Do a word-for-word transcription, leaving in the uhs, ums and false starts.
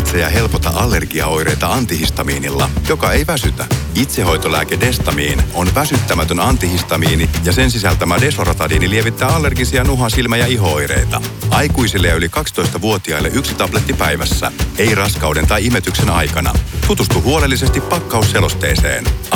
Häiritse ja helpota allergiaoireita antihistamiinilla, joka ei väsytä. Itsehoitolääke Destamiin on väsyttämätön antihistamiini ja sen sisältämä Desoratadiini lievittää allergisia nuha-, silmä- ja iho-oireita. Aikuisille ja yli kaksitoistavuotiaille yksi tabletti päivässä. Ei raskauden tai imetyksen aikana. Tutustu huolellisesti pakkausselosteeseen.